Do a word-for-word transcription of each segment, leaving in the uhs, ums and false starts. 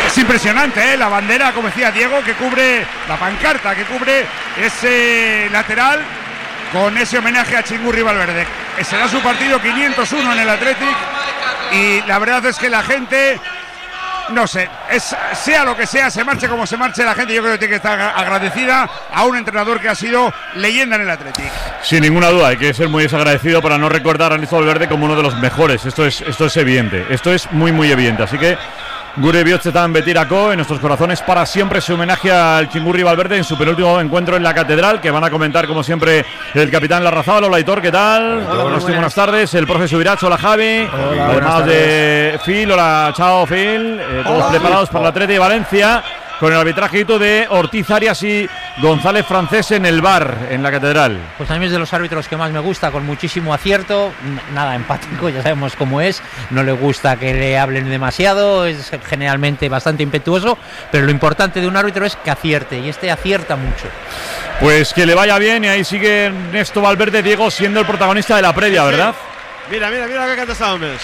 Es impresionante, ¿eh? La bandera, como decía Diego, que cubre la pancarta, que cubre ese lateral con ese homenaje a Txingurri Valverde. Será su partido quinientos uno en el Athletic y la verdad es que la gente, no sé, es, sea lo que sea, se marche como se marche, la gente yo creo que tiene que estar agradecida a un entrenador que ha sido leyenda en el Athletic. Sin ninguna duda, hay que ser muy desagradecido para no recordar a Ernesto Valverde como uno de los mejores. Esto es, esto es evidente, esto es muy muy evidente, así que gure bihotzetan betirako, en nuestros corazones para siempre ese homenaje al Txingurri Valverde en su penúltimo encuentro en la Catedral, que van a comentar como siempre el capitán Larrazábal. Hola Aitor, ¿qué tal? Hola, buenas. buenas tardes, el profe Subirats, hola Javi, hola, además de Phil, hola chao Phil, eh, todos hola, preparados Phil. para el Athletic de Valencia, con el arbitrajito de Ortiz Arias y González Francés en el V A R, en la Catedral. Pues a mí es de los árbitros que más me gusta, con muchísimo acierto, nada empático, ya sabemos cómo es, no le gusta que le hablen demasiado, es generalmente bastante impetuoso, pero lo importante de un árbitro es que acierte, y este acierta mucho. Pues que le vaya bien, y ahí sigue Ernesto Valverde, Diego, siendo el protagonista de la previa, ¿verdad? Mira, mira, mira que canta esta hombres.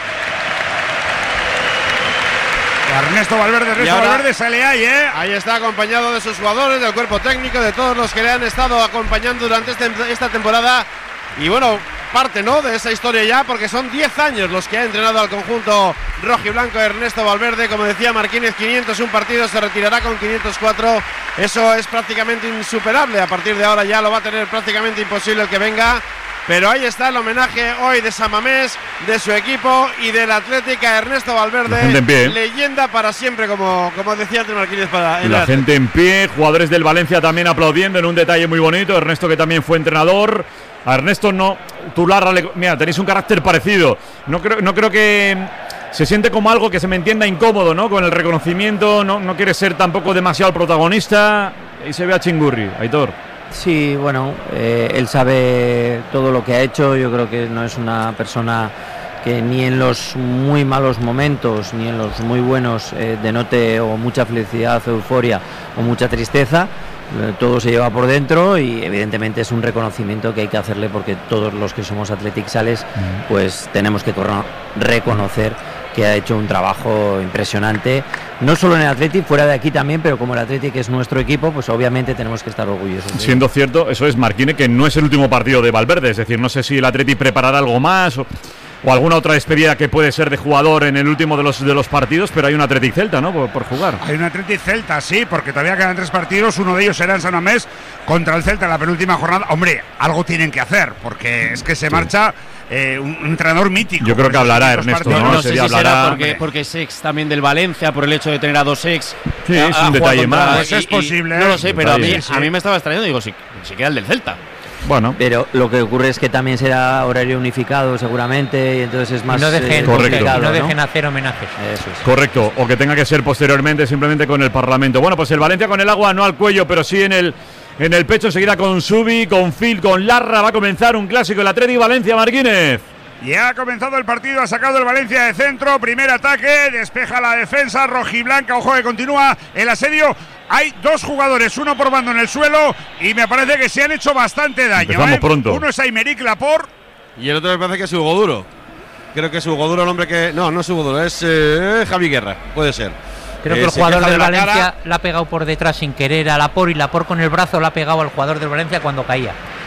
Ernesto Valverde, Ernesto ahora, Valverde sale ahí, ¿eh? Ahí está acompañado de sus jugadores, del cuerpo técnico, de todos los que le han estado acompañando durante este, esta temporada. Y bueno, parte, ¿no?, de esa historia ya, porque son diez años los que ha entrenado al conjunto rojiblanco Ernesto Valverde. Como decía Marquínez, quinientos un partidos, se retirará con quinientos cuatro. Eso es prácticamente insuperable. A partir de ahora ya lo va a tener prácticamente imposible el que venga. Pero ahí está el homenaje hoy de San Mamés, de su equipo y del Atlético a Ernesto Valverde, gente en pie, ¿eh? Leyenda para siempre, como, como decía antes Marquínez. Para el la gente en pie, jugadores del Valencia también aplaudiendo en un detalle muy bonito. Ernesto, que también fue entrenador. A Ernesto no, tú Larra, le, mira, tenéis un carácter parecido. No creo, no creo que se siente como algo que se me entienda incómodo, ¿no? Con el reconocimiento, no, no quiere ser tampoco demasiado el protagonista. Ahí se ve a Txingurri, Aitor. Sí, bueno, eh, él sabe todo lo que ha hecho. Yo creo que no es una persona que ni en los muy malos momentos ni en los muy buenos eh, denote o mucha felicidad, euforia o mucha tristeza. Eh, todo se lleva por dentro y evidentemente es un reconocimiento que hay que hacerle, porque todos los que somos Athletic Sales pues tenemos que reconocer que ha hecho un trabajo impresionante, no solo en el Athletic, fuera de aquí también, pero como el Athletic es nuestro equipo, pues obviamente tenemos que estar orgullosos. Siendo cierto, eso es, Marquine, que no es el último partido de Valverde, es decir, no sé si el Athletic preparará algo más o, o alguna otra despedida que puede ser de jugador en el último de los de los partidos, pero hay un Athletic Celta, ¿no?, por, por jugar. Hay un Athletic Celta, sí, porque todavía quedan tres partidos, uno de ellos será en San Mamés contra el Celta en la penúltima jornada. Hombre, algo tienen que hacer, porque es que se sí. marcha eh, un, un entrenador mítico. Yo creo que hablará Ernesto, ¿no? ¿no? No sé si hablará, será porque, porque es ex también del Valencia, por el hecho de tener a dos ex. Sí, a, es un detalle más. Pues es posible. Y, no lo sé, pero a mí, sí. a mí me estaba extrañando, digo, si, si queda el del Celta. Bueno, pero lo que ocurre es que también será horario unificado seguramente, y entonces es más no dejen, eh, correcto. No dejen hacer homenajes. Eso es. Correcto, o que tenga que ser posteriormente simplemente con el Parlamento. Bueno, pues el Valencia con el agua no al cuello, pero sí en el en el pecho, enseguida con Subi, con Phil, con Larra. Va a comenzar un clásico, el Athletic Valencia, Marquínez. Ya ha comenzado el partido, ha sacado el Valencia de centro, primer ataque, despeja la defensa rojiblanca, ojo que continúa el asedio. Hay dos jugadores, uno por bando en el suelo, y me parece que se han hecho bastante daño. Empezamos ¿eh? pronto. Uno es Aymeric Laporte. Y el otro me parece que es Hugo Duro. Creo que es Hugo Duro el hombre que... No, no es Hugo Duro, es eh, Javi Guerra, puede ser. Creo eh, que el jugador del de Valencia cara. la ha pegado por detrás sin querer a Laporte, y Laporte con el brazo la ha pegado al jugador del Valencia cuando caía.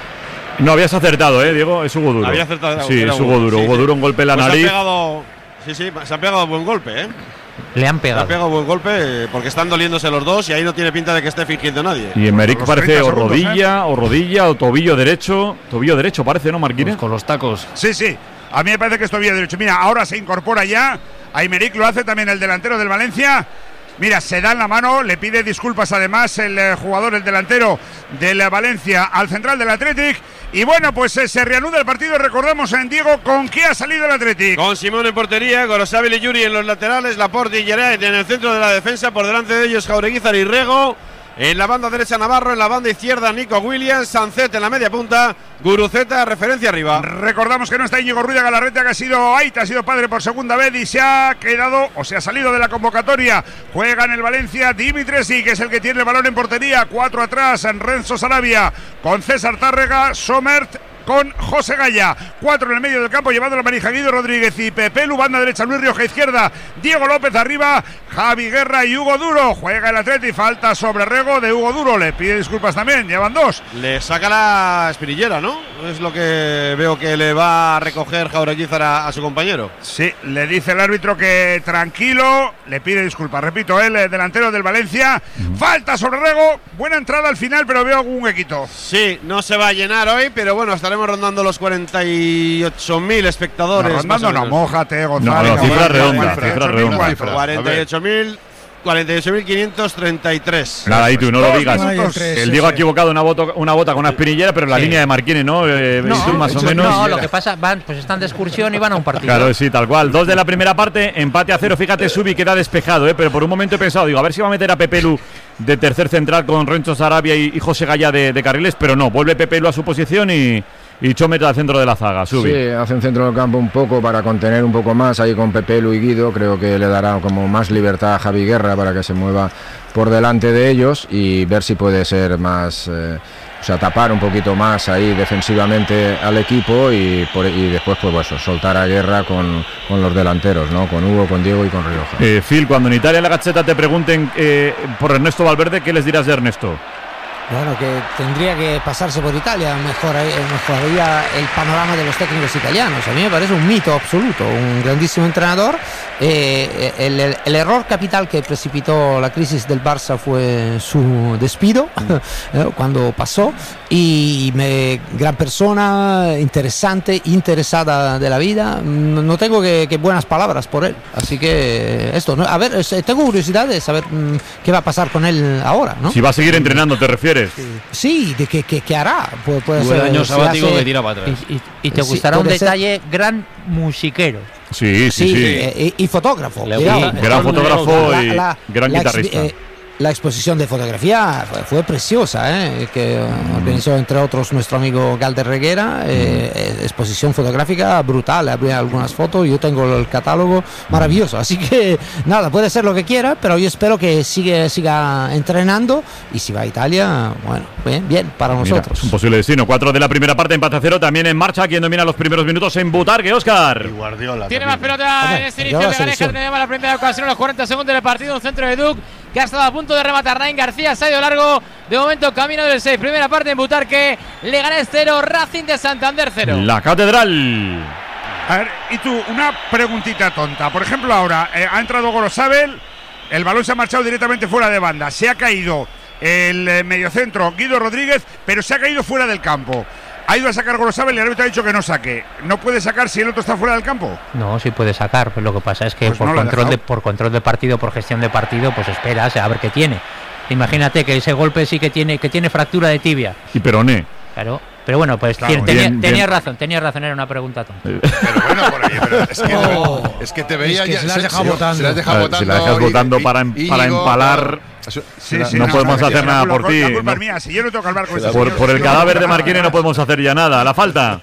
No habías acertado, ¿eh, Diego? Es Hugo Duro. Había acertado. Sí, es Hugo Duro. Sí, Hugo sí. Duro, un golpe en la pues nariz. Se ha pegado, sí, sí, se ha pegado buen golpe, ¿eh? Le han Se pegado. ha pegado buen golpe eh, porque están doliéndose los dos y ahí no tiene pinta de que esté fingiendo nadie. Y Emerick Los parece treinta o segundos, rodilla, ¿eh? o rodilla, o tobillo derecho. Tobillo derecho parece, ¿no, Marquínez? Pues con los tacos. Sí, sí, a mí me parece que es tobillo derecho. Mira, ahora se incorpora ya. Aymeric lo hace también el delantero del Valencia. Mira, se da en la mano, le pide disculpas además el eh, jugador, el delantero del eh, Valencia al central del Athletic. Y bueno, pues eh, se reanuda el partido. Recordamos en Diego con qué ha salido el Athletic. Con Simón en portería, Gorosabel y Yuri en los laterales, Laporte y Geray en el centro de la defensa, por delante de ellos Jaureguizar y Rego. En la banda derecha Navarro, en la banda izquierda Nico Williams, Sancet en la media punta, Guruceta, referencia arriba. Recordamos que no está Íñigo Ruiz de Galarreta, que ha sido Aita, ha sido padre por segunda vez y se ha quedado o se ha salido de la convocatoria. Juega en el Valencia Dimitresi, que es el que tiene el balón en portería. Cuatro atrás en Renzo Sarabia con César Tárrega, Somert con José Gaya. Cuatro en el medio del campo, llevando la manija Guido Rodríguez y Pepe Lu. Banda derecha Luis Rioja, izquierda Diego López, arriba Javi Guerra y Hugo Duro. Juega el Atleti, falta sobre Rego de Hugo Duro. Le pide disculpas también, llevan dos. Le saca la espinillera, ¿no? Es lo que veo que le va a recoger Jaureguizar a, a su compañero. Sí, le dice el árbitro que tranquilo, le pide disculpas. Repito, el delantero del Valencia. Uh-huh. Falta sobre Rego, buena entrada al final, pero veo algún huequito. Sí, no se va a llenar hoy, pero bueno, estaremos rondando los cuarenta y ocho mil espectadores. No, rondando no, mójate, González. No, no, cifra redonda, cifra redonda. cuarenta y ocho mil. cuarenta y ocho mil quinientos treinta y tres. Nada, y tú no lo digas. El Diego ha equivocado una bota, una bota con una espinillera, pero en la sí. línea de Marquines, ¿no? Eh, no, tú más o menos. No, lo que pasa, van, pues están de excursión y van a un partido. Claro, sí, tal cual. Dos de la primera parte, empate a cero. Fíjate, Subi queda despejado, ¿eh? Pero por un momento he pensado, digo, a ver si va a meter a Pepelu de tercer central con Rencho Sarabia y, y José Gaya de, de carriles, pero no, vuelve Pepelu a su posición y. Y Chomet al centro de la zaga, Subi. Sí, hace un centro del campo un poco para contener un poco más ahí con Pepelu y Guido. Creo que le dará como más libertad a Javi Guerra para que se mueva por delante de ellos y ver si puede ser más, eh, o sea, tapar un poquito más ahí defensivamente al equipo y, por, y después pues bueno, soltar a Guerra con, con los delanteros, ¿no? Con Hugo, con Diego y con Rioja. Eh, Phil, cuando en Italia en la Gazzetta te pregunten eh, por Ernesto Valverde, ¿qué les dirás de Ernesto? Bueno, que tendría que pasarse por Italia, mejor, mejoraría el panorama de los técnicos italianos. A mí me parece un mito absoluto, un grandísimo entrenador. Eh, el, el, el error capital que precipitó la crisis del Barça fue su despido mm. eh, cuando pasó, y me, gran persona, interesante, interesada de la vida. No tengo que, que buenas palabras por él, así que esto, ¿no? A ver, tengo curiosidad de saber mm, qué va a pasar con él ahora, ¿no? Si va a seguir entrenando, ¿te refieres? Sí, de qué, qué, qué hará. Puede, puede ser, año sabático que tira para atrás. Y, y, y te gustará sí, un detalle, ser. Gran musiquero. Sí, sí, sí. sí. Eh, y, y fotógrafo. Digamos, gran fotógrafo la, y la, gran la, guitarrista. Eh, La exposición de fotografía fue, fue preciosa, ¿eh? Que mm. organizó entre otros nuestro amigo Galder Reguera, eh, mm. exposición fotográfica brutal, había algunas fotos, yo tengo el catálogo maravilloso, así que nada, puede ser lo que quiera, pero yo espero que sigue, siga entrenando, y si va a Italia, bueno, bien, bien para nosotros. Mira, es un posible destino. Cuatro de la primera parte, empate a cero, también en marcha, quien domina los primeros minutos en Butarque, Óscar. Guardiola tiene más pelota Hombre, en este inicio que Ganeja, tenemos la primera ocasión en los cuarenta segundos del partido, un centro de Duc que ha estado a punto de rematar. Nain García se ha ido largo, de momento camino del seis. Primera parte en Butarque, Leganés cero, Racing de Santander cero. La Catedral. A ver, y tú, una preguntita tonta. Por ejemplo, ahora eh, ha entrado Gorosabel, el balón se ha marchado directamente fuera de banda, se ha caído el eh, mediocentro Guido Rodríguez, pero se ha caído fuera del campo. Ha ido a sacar Gorosabel y el árbitro ha dicho que no saque. ¿No puede sacar si el otro está fuera del campo? No, sí puede sacar, pero lo que pasa es que pues por, no control de, por control de partido, por gestión de partido, pues esperas a ver qué tiene. Imagínate que ese golpe sí que tiene que tiene fractura de tibia. Y peroné. Claro. Pero bueno, pues claro, tenía, bien, tenía bien. razón, tenía razón, era una pregunta tonta. Pero bueno, por ahí, pero es, que, oh, es que te veía es que ya. Se la has dejado votando. Se la has dejado votando. Si la dejas votando para, em, para empalar. Sí, sí, no, no podemos hacer nada por ti. La culpa es mía, si yo no tengo que hablar con esa Por, por el cadáver de Marquines no podemos hacer ya nada. La falta.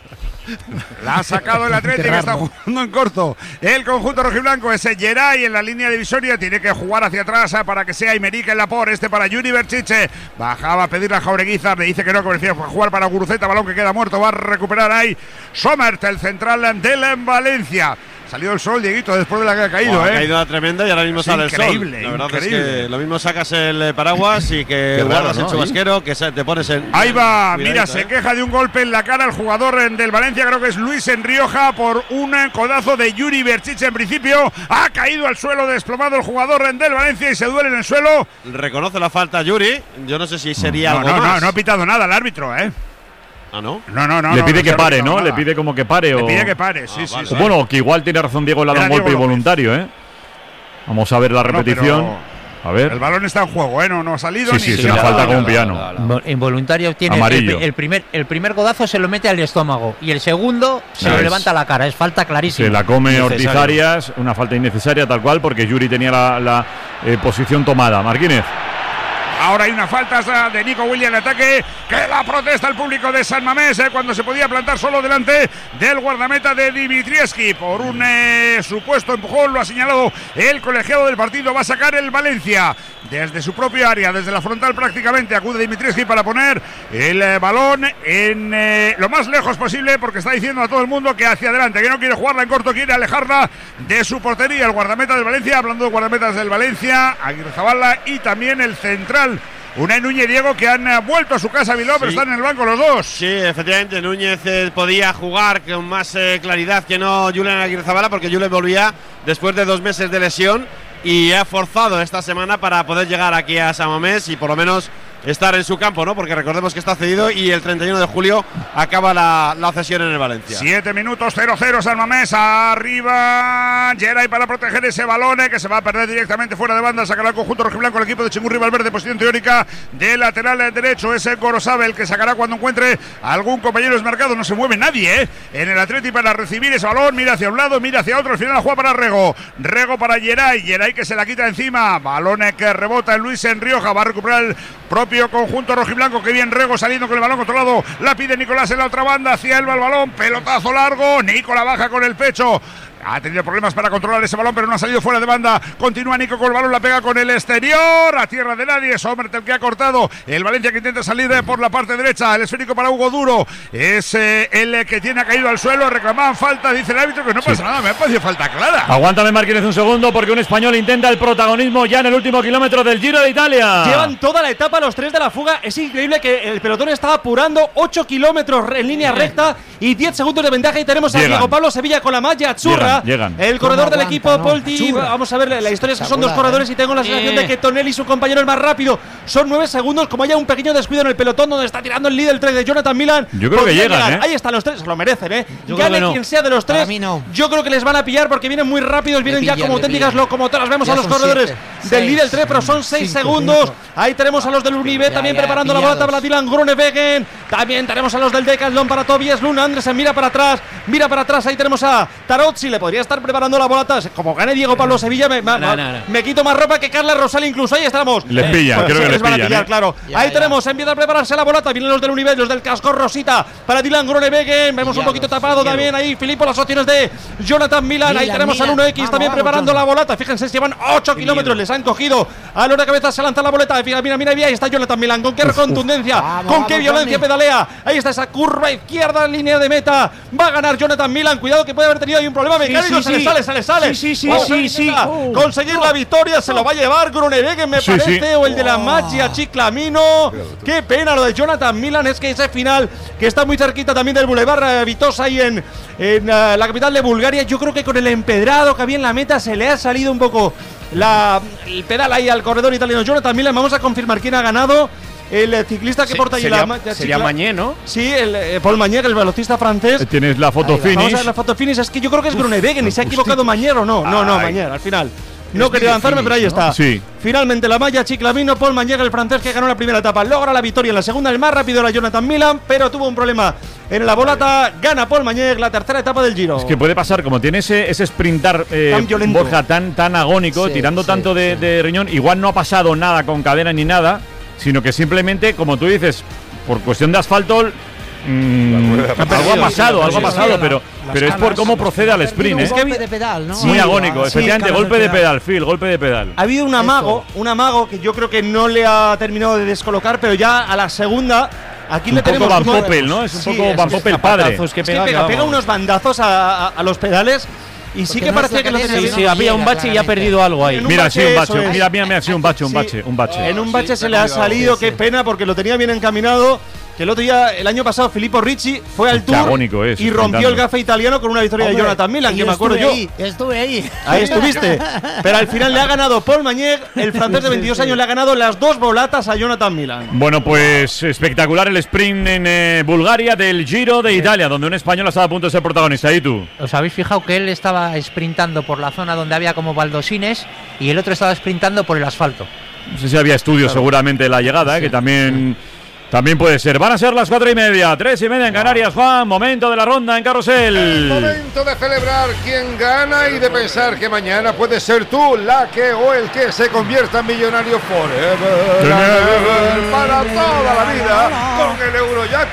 La ha sacado el Atlético, que está jugando en corto. El conjunto rojiblanco, ese Geray en la línea divisoria, tiene que jugar hacia atrás para que sea Imeric en la por. Este para Yuri Berchiche. Bajaba a pedirle a Jaureguizar, le dice que no, que prefiere jugar para Guruceta. Balón que queda muerto, va a recuperar ahí Somert, el central del Valencia. Salió el sol, Dieguito, después de la que ha caído, wow, ¿eh? Ha caído tremenda y ahora mismo es sale increíble, el sol. La verdad increíble. es que lo mismo sacas el paraguas y que raro, guardas ¿no? el chubasquero, que te pones en. Ahí va, mira, se ¿eh? queja de un golpe en la cara el jugador del Valencia, creo que es Luis Enrioja, por un codazo de Yuri Berchiche. En principio ha caído al suelo, desplomado el jugador del Valencia y se duele en el suelo. Reconoce la falta Yuri, yo no sé si sería no, algo no, más. No, no ha pitado nada el árbitro, ¿eh? Ah, ¿no? No, no, no. Le pide no, que no pare, ¿no? Nada. Le pide como que pare. Le o... pide que pare, sí, ah, sí, vale, sí. Bueno, que igual tiene razón Diego, le ha dado un golpe Diego involuntario, ¿eh? Vamos a ver la repetición. No, a ver. El balón está en juego, ¿eh? No, no ha salido sí, ni sí, se sí, una ha falta dado. con un piano. Involuntario tiene Amarillo. el, el primer el primer codazo se lo mete al estómago y el segundo se lo levanta la cara, es falta clarísima. Se la come Ortiz-Arias, una falta innecesaria tal cual porque Yuri tenía la, la eh, posición tomada. Marquínez. Ahora hay una falta de Nico Williams en ataque, que la protesta el público de San Mamés, eh, cuando se podía plantar solo delante del guardameta de Dimitrievski por un eh, supuesto empujón. Lo ha señalado el colegiado del partido. Va a sacar el Valencia. desde su propia área, desde la frontal prácticamente, acude Dimitrievski para poner el eh, balón en eh, lo más lejos posible, porque está diciendo a todo el mundo que hacia adelante, que no quiere jugarla en corto, quiere alejarla de su portería. El guardameta del Valencia, hablando de guardametas del Valencia, Aguirrezabala, y también el central Unai Núñez, Diego, que han vuelto a su casa Bilbao, sí, pero están en el banco los dos. Sí, efectivamente, Núñez eh, podía jugar con más eh, claridad que no Julen Aguirrezabala, porque Julen volvía después de dos meses de lesión y ha forzado esta semana para poder llegar aquí a San Mamés y por lo menos estar en su campo, ¿no? Porque recordemos que está cedido y el treinta y uno de julio acaba la, la cesión en el Valencia. Siete minutos, cero cero San Mamés, arriba Geray para proteger ese balón eh, que se va a perder directamente fuera de banda, sacará el conjunto rojiblanco el equipo de Chingurri Valverde, posición teórica de lateral derecho, ese Gorosabel, el que sacará cuando encuentre algún compañero desmarcado. No se mueve nadie eh, en el Atleti para recibir ese balón, mira hacia un lado, mira hacia otro, al final la juega para Rego, Rego para Geray, Geray que se la quita encima, balón que rebota en Luis en Rioja, va a recuperar el propio conjunto rojiblanco, que bien Rego saliendo con el balón controlado, la pide Nicolás en la otra banda, hacia él va el balón, pelotazo largo, Nico la baja con el pecho. Ha tenido problemas para controlar ese balón, pero no ha salido fuera de banda. Continúa Nico con el balón, la pega con el exterior, a tierra de nadie. Sommerth el que ha cortado. El Valencia que intenta salir por la parte derecha. El esférico para Hugo Duro. Es eh, el que tiene caído al suelo. Reclamaban falta, dice el árbitro, que no pasa sí. nada. Me ha parecido falta clara. Aguántame, Martínez, un segundo, porque un español intenta el protagonismo ya en el último kilómetro del Giro de Italia. Llevan toda la etapa los tres de la fuga. Es increíble que el pelotón está apurando. ocho kilómetros en línea recta y diez segundos de ventaja. Y tenemos llegan. a Diego Pablo Sevilla con la malla azzurra. Llegan, llegan. El corredor del aguanta, equipo, no, Polti. Vamos a ver, la historia es que son dos corredores y tengo la sensación eh. de que Tonelli y su compañero es más rápido. Son nueve segundos, como haya un pequeño descuido en el pelotón donde está tirando el líder, el tres de Jonathan Milan. Yo creo que llegan, ¿eh? Ahí están los tres, se lo merecen, ¿eh? Yo Gane no. quien sea de los tres. No. Yo creo que les van a pillar porque vienen muy rápidos, vienen pillan, ya como auténticas locomotoras. Vemos ya a los corredores siete, del líder tres, pero son seis segundos. Minutos. Ahí tenemos a los del Unive también ya, preparando ya, la bola para Dylan Groenewegen. También tenemos a los del Decathlon para Tobias Lund. Andresen mira para atrás, mira para atrás. Ahí tenemos a Tarozzi, le podría estar preparando la bola. Como gane Diego Pablo Sevilla, me, me, no, no, no. me quito más ropa que Carla Rosal incluso. Ahí estamos. Les pillan, eh, creo que les, les van pillan, a pillar, ¿eh? Claro. Ya, Ahí ya. tenemos, empieza a prepararse la bolata. Vienen los del Unive, los del casco Rosita para Dylan Groenewegen. Vemos un poquito tapado quiero. también ahí Filippo, las opciones de Jonathan Milan. Milan ahí tenemos Milan. al uno equis vamos, también vamos, preparando vamos. la bolata. Fíjense, llevan ocho kilómetros, les han cogido. A la hora de cabeza se lanza la boleta. Mira, mira, mira, mira, ahí está Jonathan Milan. Con qué contundencia, vamos, con vamos, qué violencia Johnny. pedalea. Ahí está esa curva izquierda, línea de meta. Va a ganar Jonathan Milan. Cuidado que puede haber tenido ahí un problema mecánico. Sí, sí, se sí. le sale, se le sale. Sí, sí, sí, oh, sí, sí. Uh, conseguir uh, la victoria, se lo va a llevar Groenewegen, me sí, parece, sí. o el de la Maggia Chiclamino. Qué pena lo de Jonathan Milan, es que ese final que está muy cerquita también del Boulevard uh, Vitosa ahí en, en uh, la capital de Bulgaria. Yo creo que con el empedrado que había en la meta se le ha salido un poco la, el pedal ahí al corredor italiano Jonathan Milan. Vamos a confirmar quién ha ganado. El ciclista que Se, porta ahí sería, la Sería Chicla. Mañé, ¿no? Sí, el eh, Paul Mañé, el velocista francés. Tienes la foto finish. Vamos a ver la foto finish. Es que yo creo que es Groenewegen y se ha equivocado Mañé o no. No, no, Mañé, al final. No quería lanzarme, finish, pero ahí ¿no? está. Sí. Finalmente la malla Chiclamino, Paul Mañé, el francés que ganó la primera etapa, logra la victoria en la segunda. El más rápido era Jonathan Milan, pero tuvo un problema en la volata. Gana Paul Mañé la tercera etapa del Giro. Es que puede pasar, como tiene ese, ese sprintar eh, tan Borja tan, tan agónico, sí, tirando sí, tanto de, de riñón. Igual no ha pasado nada con cadena ni nada, sino que simplemente, como tú dices, por cuestión de asfalto, mmm, algo ha pasado, algo ha pasado, pero, pero es por cómo procede al sprint, ¿eh? Es que golpe de pedal, ¿no? Muy agónico, sí, efectivamente, golpe de pedal, Phil, golpe de pedal. Ha habido un amago, un amago que yo creo que no le ha terminado de descolocar, pero ya a la segunda. Aquí un le poco tenemos Van Poppel, ¿no? Es un sí, poco Van Poppel padre. Es que pega, pega, pega unos bandazos a, a, a los pedales. Y sí que no parecía que lo tenía. Sí, sí, había un bache y ha perdido algo ahí. Mira, sí, un bache. Mira, mira, mira, sí, un bache, un bache, un bache. En un bache se le ha salido, qué pena, porque lo tenía bien encaminado. Que el otro día, el año pasado, Filippo Ricci fue al Tour es, y rompió el gafe italiano con una victoria Hombre, de Jonathan Milan, que me acuerdo yo. Ahí, estuve ahí. Ahí estuviste. Pero al final le ha ganado Paul Mañé, el francés de veintidós años, le ha ganado las dos volatas a Jonathan Milan. Bueno, pues espectacular el sprint en eh, Bulgaria del Giro de Italia, donde un español ha estado a punto de ser protagonista. ¿Y tú? ¿Os habéis fijado que él estaba sprintando por la zona donde había como baldosines y el otro estaba sprintando por el asfalto? No sé si había estudios claro. seguramente de la llegada, eh, sí. que también... También puede ser. Van a ser las cuatro y media, tres y media en Canarias, Juan. Momento de la ronda en Carrusel. El momento de celebrar quién gana y de pensar que mañana puede ser tú la que o el que se convierta en millonario forever. forever para toda la vida con el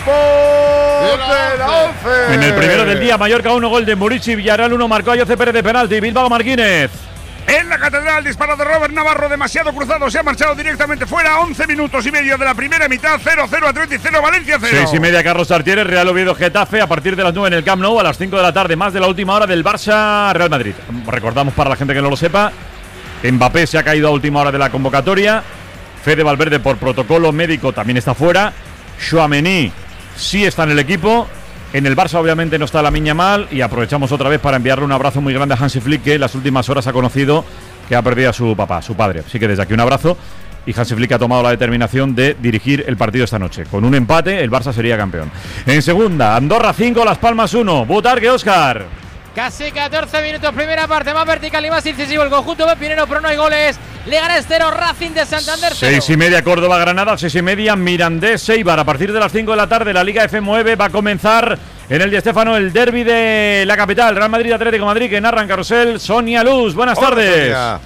Eurojackpot de la once. En el primero del día, Mallorca uno, gol de Murici, Villarreal uno, marcó a José Pérez de penalti. Bilbao Marquínez. En la Catedral, disparo de Robert Navarro, demasiado cruzado, se ha marchado directamente fuera. once minutos y medio de la primera mitad, cero cero Atleti, cero Valencia, cero. Seis y media, Carlos Tartiere, Real Oviedo Getafe, a partir de las nueve en el Camp Nou, a las cinco de la tarde, más de la última hora del Barça Real Madrid. Recordamos para la gente que no lo sepa, Mbappé se ha caído a última hora de la convocatoria, Fede Valverde por protocolo médico también está fuera, Tchouaméni sí está en el equipo. En el Barça obviamente no está Lamine Yamal y aprovechamos otra vez para enviarle un abrazo muy grande a Hansi Flick, que en las últimas horas ha conocido que ha perdido a su papá, su padre. Así que desde aquí un abrazo, y Hansi Flick ha tomado la determinación de dirigir el partido esta noche. Con un empate el Barça sería campeón. En segunda, Andorra cinco, Las Palmas uno. Butarque, Óscar. Casi catorce minutos, primera parte, más vertical y más incisivo el conjunto de Pinero, pero no hay goles. Leganés cero, Racing de Santander cero. Seis y media, Córdoba Granada, seis y media, Mirandés Eibar. A partir de las cinco de la tarde, la Liga F nueve va a comenzar en el Di Stéfano el derbi de la capital, Real Madrid Atlético Madrid, que narra en Carrusel Sonia Luz. Buenas Hola, tardes. Sonia.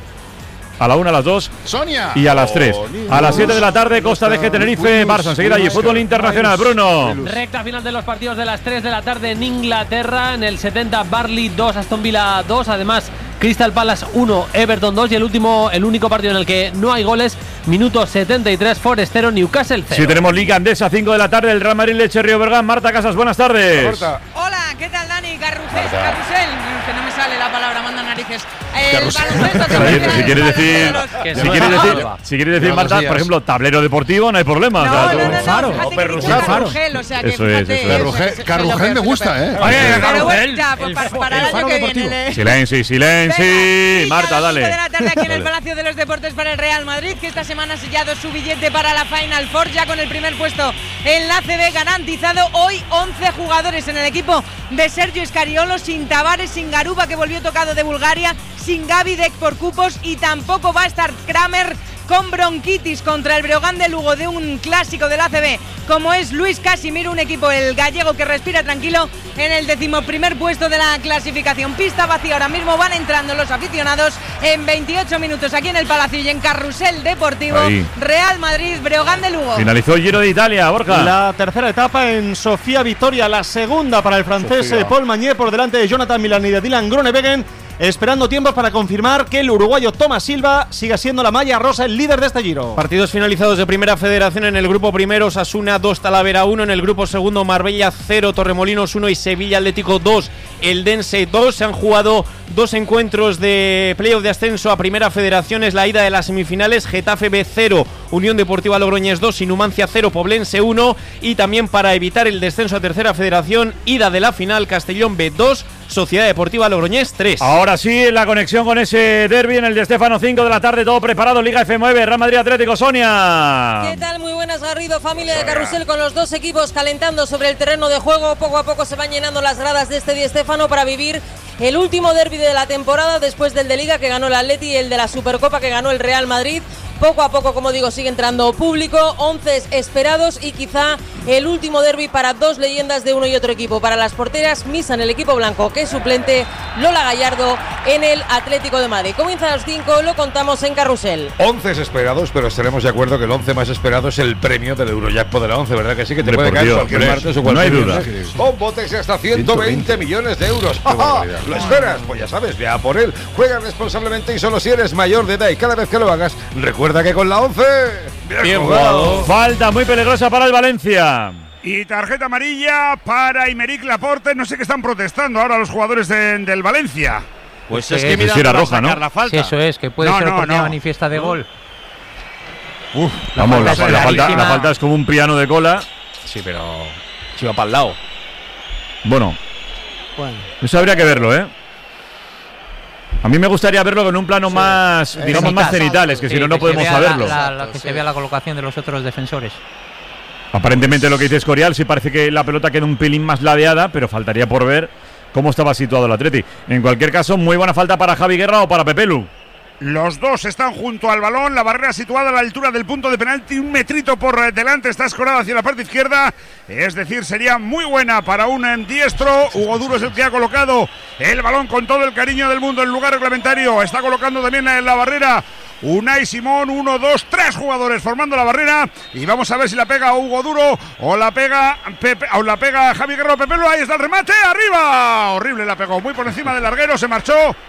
A la una, a las dos Sonia. y a las tres. A las siete de la tarde, Costa de G, Tenerife, Barça. Enseguida allí, fútbol internacional. Bruno. Recta final de los partidos de las tres de la tarde en Inglaterra. En el setenta, Burnley dos, Aston Villa dos. Además, Crystal Palace uno, Everton dos. Y el último, el único partido en el que no hay goles, minuto setenta y tres, Forest cero, Newcastle cero. Sí, tenemos Liga Andesa, cinco de la tarde, el Real Madrid Leche Río Bergán. Marta Casas, buenas tardes. Hola, ¿qué tal, Dani? Carrusel, carrusel, que no me sale la palabra, manda narices. El baloncesto. Si quieres decir, si quieres decir, si quieres decir, Marta, por ejemplo, tablero deportivo, no hay problema. No, o sea, no, no, no, Faro. fíjate que dice Carrugel, o sea que Eso es, fíjate, eso es. Carrugel, Carrugel me gusta, ¿eh? Pero bueno, ya, pues para, para el año que viene. Silencio, silencio. Marta, dale. de la tarde aquí en el Palacio de los Deportes para el Real Madrid, que esta semana ha sellado su billete para la Final Four, ya con el primer puesto en la A C B garantizado. Hoy once jugadores en el equipo de Sergio Scariolo, sin Tavares, sin Garuba, que volvió tocado de Bulgaria, sin Gavi Deck por cupos, y tampoco va a estar Kramer con bronquitis contra el Breogán de Lugo de un clásico del A C B, como es Luis Casimiro, un equipo, el gallego, que respira tranquilo en el decimoprimer puesto de la clasificación. Pista vacía ahora mismo, van entrando los aficionados en veintiocho minutos aquí en el Palacio y en Carrusel Deportivo. Ahí. Real Madrid, Breogán de Lugo. Finalizó el Giro de Italia, Borja. La tercera etapa en Sofía Victoria, la segunda para el francés Sofía. Paul Magnier, por delante de Jonathan Milan y de Dylan Groenewegen, esperando tiempos para confirmar que el uruguayo Thomas Silva siga siendo la malla rosa, el líder de este Giro. Partidos finalizados de Primera Federación. En el grupo primero, Osasuna dos, Talavera uno. En el grupo segundo, Marbella cero, Torremolinos uno y Sevilla Atlético dos, Eldense dos. Se han jugado dos encuentros de playoff de ascenso a Primera Federación. Es la ida de las semifinales: Getafe B cero, Unión Deportiva Logroñés dos y Numancia cero, Poblense uno. Y también, para evitar el descenso a Tercera Federación, ida de la final: Castellón B dos, Sociedad Deportiva Logroñés tres. Ahora sí, la conexión con ese derbi en el Di Stéfano, cinco de la tarde, todo preparado. Liga F nueve, Real Madrid Atlético. Sonia. ¿Qué tal? Muy buenas, Garrido, familia de Carrusel, con los dos equipos calentando sobre el terreno de juego. Poco a poco se van llenando las gradas de este Di Stéfano para vivir el último derbi de la temporada, después del de Liga que ganó el Atleti y el de la Supercopa que ganó el Real Madrid. Poco a poco, como digo, sigue entrando público, once esperados y quizá el último derbi para dos leyendas de uno y otro equipo. Para las porteras, Misa en el equipo blanco, que es suplente, Lola Gallardo en el Atlético de Madrid. Comienza a las cinco, lo contamos en Carrusel. once esperados, pero estaremos de acuerdo que el once más esperado es el premio del Eurojackpot de la once, ¿verdad que sí? Que te Hombre, puede caer Dios, cualquier no hay- martes o no cualquier hay duda. viernes. Con botes de hasta ciento veinte millones de euros. ¡Ja, ja! ¿Lo esperas? Pues ya sabes, ve a por él. Juega responsablemente y solo si eres mayor de edad. Y cada vez que lo hagas, recuerda que con la once... ¡Bien jugado! Falta muy peligrosa para el Valencia. Y tarjeta amarilla para Aymeric Laporte. No sé qué están protestando ahora los jugadores de- del Valencia. Pues es que mira, si era roja, ¿no? la falta. Sí, eso es, que puede No, ser no, oportunidad no. manifiesta de gol. Uf, vamos, la, falta la es falta, clarísima. la falta es como un piano de cola. Sí, pero se iba para el lado. Bueno, Bueno, eso habría que verlo, ¿eh? A mí me gustaría verlo con un plano más, digamos, más cenitales, que si Sí, no, no se podemos vea saberlo. la- la- que se vea la colocación de los otros defensores. Aparentemente lo que dice Escorial, sí parece que la pelota queda un pelín más ladeada, pero faltaría por ver cómo estaba situado el Atleti. En cualquier caso, muy buena falta para Javi Guerra o para Pepelu. Los dos están junto al balón, la barrera situada a la altura del punto de penalti, un metrito por eh, delante, está escorada hacia la parte izquierda, es decir, sería muy buena para un eh, diestro. Hugo Duro es el que ha colocado el balón con todo el cariño del mundo en lugar reglamentario, está colocando también en la barrera Unai Simón, uno, dos, tres jugadores formando la barrera, y vamos a ver si la pega Hugo Duro o la pega Pepe, o la pega Javi Guerra o Pepelu. Ahí está el remate, arriba, horrible la pegó, muy por encima del larguero, se marchó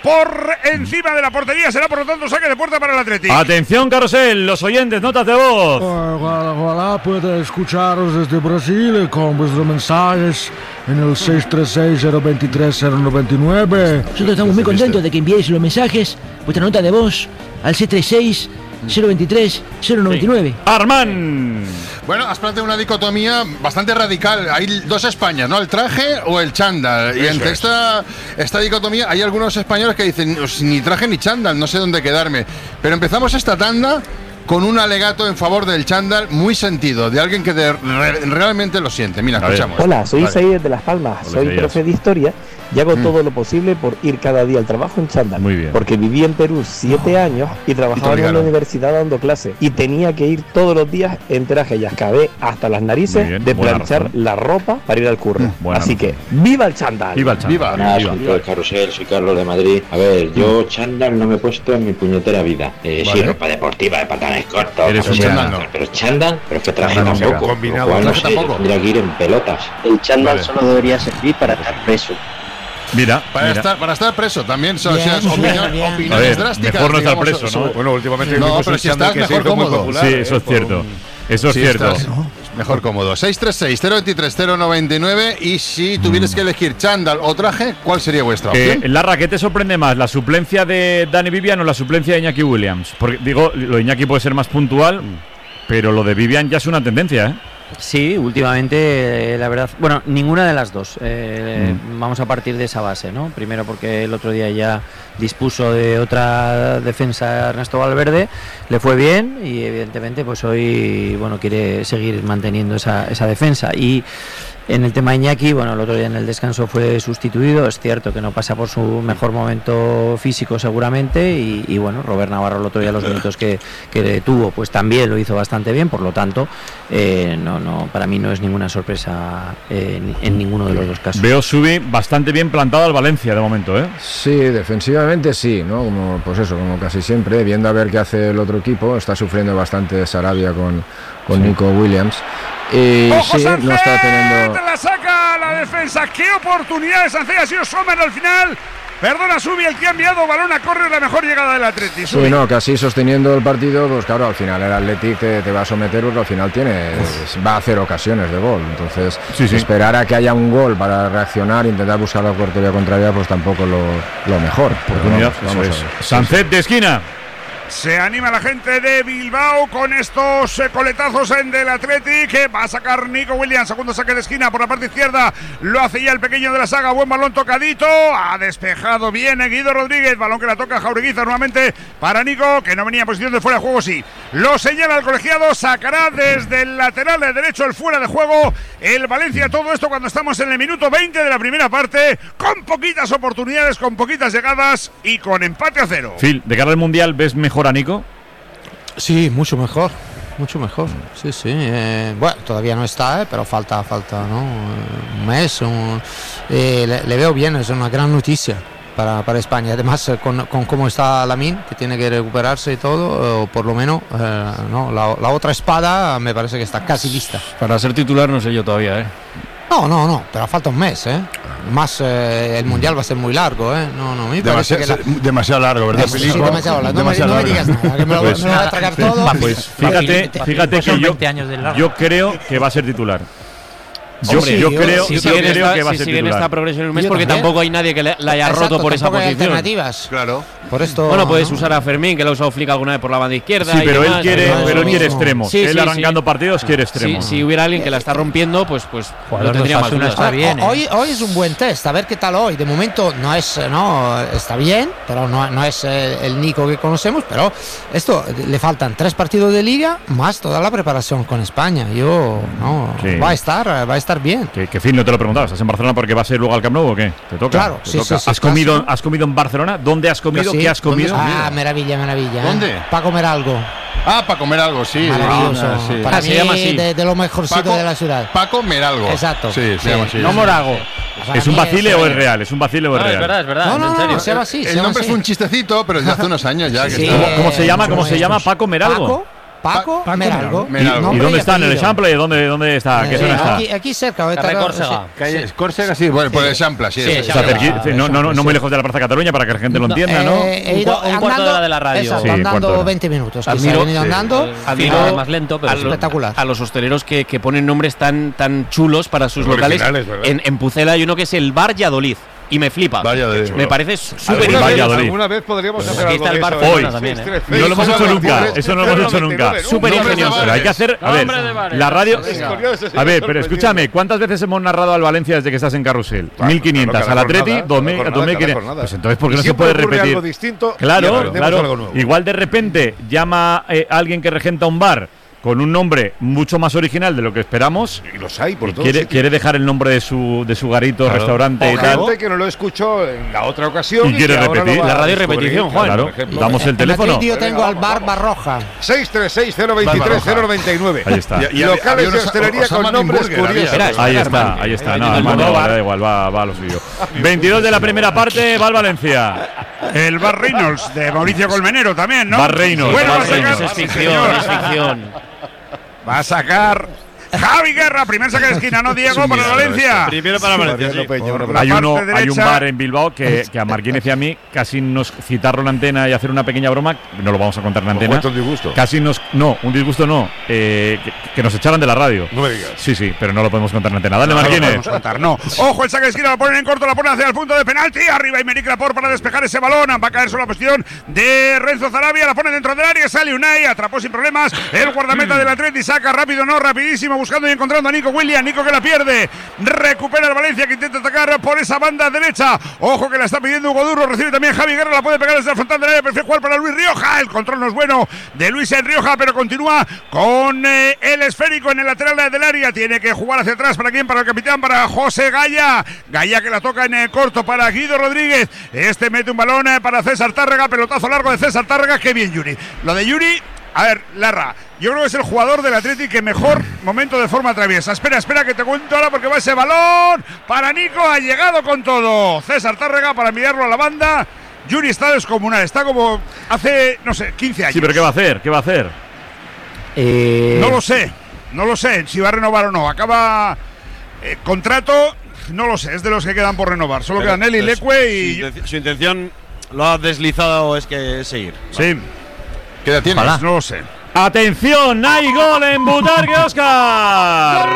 por encima de la portería. Será por lo tanto saque de puerta para el Atlético. Atención, Carrusel, los oyentes, notas de voz. Ojalá, ojalá pueda escucharos desde Brasil con vuestros mensajes en el seis tres seis, cero dos tres, cero nueve nueve. Nosotros estamos muy contentos de que enviéis los mensajes, vuestra nota de voz, al seis tres seis, cero dos tres, cero nueve nueve. Sí. Armán. Bueno, has planteado una dicotomía bastante radical. Hay dos Españas, ¿no? El traje o el chándal. Y entre esta, esta dicotomía hay algunos españoles que dicen ni traje ni chándal, no sé dónde quedarme. Pero empezamos esta tanda con un alegato en favor del chándal muy sentido, de alguien que de, re, realmente lo siente. Mira, escuchamos. Hola, soy Isaías de Las Palmas, Hola, soy Isaías. profe de historia y hago mm. todo lo posible por ir cada día al trabajo en chándal. Muy bien. Porque viví en Perú siete oh. años y trabajaba y en la universidad dando clases y tenía que ir todos los días en traje y acabé hasta las narices bien, de planchar razón. la ropa para ir al curro. Mm, Así razón. que ¡viva el chándal! ¡Viva el chándal! ¡Viva! Nada, viva. Soy el Carrusel, soy Carlos de Madrid. A ver, yo chándal no me he puesto en mi puñetera vida. Eh, vale. Sí, ropa deportiva, de pantalones cortos. Eres un chándal, no. Pero chándal, pero es que traje no, tampoco. Combinado, cual, traje no sé, tampoco. Tendría que ir en pelotas. El chándal vale. solo debería servir para estar preso. Mira, para, mira. Estar, para estar preso también, son bien, o sea, opinión, bien. opiniones a ver, drásticas. Mejor no estar digamos, preso, ¿no? Su, Bueno, últimamente no, pero si estás mejor cómodo. Popular, sí, eso eh, es cierto. Un... Eso es sí, cierto. Estás, ¿no? Mejor cómodo. seis tres seis, cero dos tres, cero nueve nueve. Y si tuvieras mm. que elegir chándal o traje, ¿cuál sería vuestra opción? Eh, Larra, ¿qué te sorprende más? ¿La suplencia de Dani Vivian o la suplencia de Iñaki Williams? Porque digo, lo de Iñaki puede ser más puntual, pero lo de Vivian ya es una tendencia, ¿eh? Sí, últimamente, eh, la verdad, bueno, ninguna de las dos. Eh, mm. Vamos a partir de esa base, ¿no? Primero porque el otro día ya dispuso de otra defensa Ernesto Valverde, le fue bien y evidentemente pues hoy, bueno, quiere seguir manteniendo esa, esa defensa. Y en el tema Iñaki, bueno, el otro día en el descanso fue sustituido, es cierto que no pasa por su mejor momento físico seguramente y, y bueno, Robert Navarro el otro día los minutos que, que tuvo pues también lo hizo bastante bien, por lo tanto eh, no, no, para mí no es ninguna sorpresa eh, en, en ninguno de los dos casos. Veo Subi bastante bien plantado al Valencia de momento, ¿eh? Sí, defensivamente sí, ¿no? Como, pues eso, como casi siempre, viendo a ver qué hace el otro equipo, está sufriendo bastante Sarabia con, con sí. Nico Williams. Y ¡Ojo, sí, Sánchez! no está teniendo... La saca la defensa. ¡Qué oportunidad de Sánchez! Ha sido Sommer al final. Perdona, Subi, el que ha enviado balón a córner, la mejor llegada del Atleti. Sí, no, casi sosteniendo el partido, pues claro, al final el Atleti te, te va a someter porque al final tiene, va a hacer ocasiones de gol. Entonces, sí, sí. esperar a que haya un gol para reaccionar, intentar buscar la portería contraria, pues tampoco lo, lo mejor. Oportunidad, vamos, vamos a ver. Sánchez de esquina. Se anima la gente de Bilbao con estos eh, coletazos en del Athletic, que va a sacar Nico Williams, segundo saque de esquina por la parte izquierda, lo hace ya el pequeño de la saga, buen balón tocadito, ha despejado bien Guido Rodríguez, balón que la toca Jaureguiza nuevamente para Nico, que no venía en posición de fuera de juego, sí, lo señala el colegiado, sacará desde el lateral de derecho el fuera de juego, el Valencia, todo esto cuando estamos en el minuto veinte de la primera parte, con poquitas oportunidades, con poquitas llegadas y con empate a cero. Phil, de cara al Mundial, ¿ves mejor a Nico? Sí, mucho mejor, mucho mejor. Sí, sí. Eh, bueno, todavía no está, eh, pero falta, falta, ¿no? Un mes. Un, eh, le, le veo bien, es una gran noticia para, para España. Además, con, con cómo está Lamine, que tiene que recuperarse y todo, o por lo menos, eh, no, la, la otra espada me parece que está casi lista. Para ser titular, no sé yo todavía, ¿eh? No, no, no, pero falta un mes, ¿eh? Más eh, el mundial va a ser muy largo, ¿eh? No, no, me parece demasiado, que la... demasiado largo, ¿verdad? Sí, sí, demasiado largo. No, demasiado me, no me digas nada, que me lo, pues, me lo voy a tragar todo. Pues fíjate, fíjate que yo, yo creo que va a ser titular. Yo, Hombre, yo, yo creo, si yo creo esta, que va a ser si titular. Esta progresión en un mes, porque tampoco hay nadie que la haya Exacto, roto por esa posición. Alternativas. Claro. Por esto, bueno, puedes ¿no? usar a Fermín, que lo ha usado Flick alguna vez por la banda izquierda. Sí, y pero demás, él quiere, no, pero él quiere mismo. extremos. Sí, él sí, arrancando sí. partidos quiere extremos. Si, si hubiera alguien que la está rompiendo, pues, pues Joder, no tendría más dudas. Está bien, ¿eh? hoy, hoy es un buen test, a ver qué tal hoy. De momento no es, no, está bien, pero no, no es el, el Nico que conocemos. Pero esto le faltan tres partidos de liga más toda la preparación con España. Yo no sí. va a estar, va a estar bien. Que, que fin, no te lo preguntabas. ¿Estás en Barcelona porque vas a ir luego al Camp Nou o qué? ¿Te toca? Claro, ¿Te sí, toca? sí, sí, ¿Has comido, claro. has comido en Barcelona? ¿Dónde has comido? Sí. ¿Qué has comido? Ah, maravilla, maravilla. ¿Dónde? ¿eh? Para comer algo. Ah, para comer algo, sí. Maravilloso. Ah, sí. Para ah, mí, se llama así. De, de lo mejorcito Paco, de la ciudad. Para comer algo. Exacto. Sí, se sí. llama así. No Morago. ¿Es un vacile o es real? ¿Es un vacile o es No, real? es verdad, es verdad. No, no, en serio. no, se llama así. El nombre es un chistecito, pero desde hace unos años ya. Sí, que sí. está... ¿Cómo, ¿Cómo se llama? ¿Cómo se llama? ¿Para comer algo? Paco, Paco Pa- Meralgo. Meralgo. ¿Y dónde está? ¿En el Chample? ¿Dónde, dónde está? ¿Qué Eh, zona está? aquí, aquí cerca. ahorita Calle no- Córcega. sí. Calle Córcega, sí, bueno, por el Champla, sí. Sí, sí. O sea, cerqui- sí, no, no, no, no muy lejos de la Plaza Cataluña para que la gente lo entienda, ¿no? Eh, he ido Un cua- un cuarto de andando- hora de la radio. Exacto, Sí, cuarto de andando hora. veinte minutos. quizá. Admiro- He venido sí. andando. Admiro Va más lento, pero a, lo- espectacular. a los hosteleros que, que ponen nombres tan, tan chulos para sus Originales, locales. ¿verdad? En, en Pucela hay uno que es el Bar Valladolid. Y me flipa. Valladolid. Me parece súper ¿Alguna, vez, Valladolid. alguna vez podríamos hacer Aquí algo está de el bar eso. Barcelona Hoy. también, ¿eh? seis tres No lo hemos seis hecho cero nunca. veintitrés, Eso no lo hemos hecho nunca. cero Súper noventa y nueve, ingenioso. Pero hay que hacer. A Nombre de ver, bares. la radio. Curioso, sí, A ver, pero sorprendido. escúchame, ¿cuántas veces hemos narrado al Valencia desde que estás en Carrusel? Claro, mil quinientas. claro, Al cada Atleti, jornada, dos mil, cada dos mil jornada, quinientas. cada jornada. Pues entonces, ¿por qué Y no se siempre puede ocurre repetir? algo distinto y Claro, aprendemos claro. algo nuevo. Igual de repente llama eh, alguien que regenta un bar con un nombre mucho más original de lo que esperamos. Y los hay por y todos quiere, sitios. quiere dejar el nombre de su, de su garito, Claro. restaurante O y tal. gente que no lo escuchó en la otra ocasión Y quiere que ahora repetir. lo va La a radio descubrir, repetición, Juan. Claro, por ejemplo. damos el En teléfono. Madrid yo tengo al Venga, bar vamos, Barroja. seis tres seis cero veintitrés cero noventa y nueve. Ahí está. Y- y Locales había de unos- hostelería Osama con Bin nombres Burger, había. curiosos. Espera, Ahí espera, está, Armando. ahí está. Eh, No, el Armando, Armando va, Bar. da igual, va, va a lo suyo. veintidós de la primera parte, va al Valencia. El Bar Reynolds de Mauricio Colmenero también, ¿no? Bar Reynolds. Bueno, va a Bar Reynolds, sacar. es Sí, ficción, señor. es ficción. Va a sacar Javi Guerra, primer saque de esquina, ¿no, Diego? Para Valencia. Primero para Valencia, sí. Por la Hay, uno, parte hay un derecha. bar en Bilbao que, que a Marquínez y a mí casi nos citarlo en antena y hacer una pequeña broma, no lo vamos a contar en antena. ¿Cuánto disgusto? Casi nos. No, un disgusto no. eh, que, que nos echaran de la radio. No me digas. Sí, sí, pero no lo podemos contar en antena. Dale, No lo Marquínez. podemos contar, no. Ojo, el saque de esquina lo ponen en corto, la ponen hacia el punto de penalti. Arriba Imeric Laporte para despejar ese balón. Va a caer sobre la posición de Renzo Zarabia. La pone dentro del área. Sale Unai, atrapó sin problemas. El guardameta del Atleti saca rápido, no, rapidísimo, buscando y encontrando a Nico Williams. Nico que la pierde. Recupera el Valencia que intenta atacar por esa banda derecha. Ojo que la está pidiendo Hugo Duro. Recibe también Javi Guerra. La puede pegar desde el frontal del área. Prefiere jugar para Luis Rioja. El control no es bueno de Luis en Rioja, pero continúa con eh, el esférico en el lateral del área. Tiene que jugar hacia atrás. ¿Para quién? Para el capitán, para José Gaya. Gaya que la toca en el corto para Guido Rodríguez. Este mete un balón eh, para César Tárrega. Pelotazo largo de César Tárrega. Qué bien, Yuri. Lo de Yuri. A ver, Larra, yo creo que es el jugador del Atleti que mejor momento de forma atraviesa. Espera, espera que te cuento ahora porque va ese balón para Nico, ha llegado con todo. César Tárrega para enviarlo a la banda. Yuri está descomunal, está como hace, no sé, quince años. Sí, pero ¿qué va a hacer? ¿Qué va a hacer? Eh, No lo sé, no lo sé si va a renovar o no. Acaba eh, contrato, no lo sé, es de los que quedan por renovar. Solo quedan él y Pero Leque y... su, intención- su intención lo ha deslizado, es que es seguir. Sí. ¿Qué edad tienes? Pues no lo sé. ¡Atención! ¡Hay gol en Butarque, Óscar!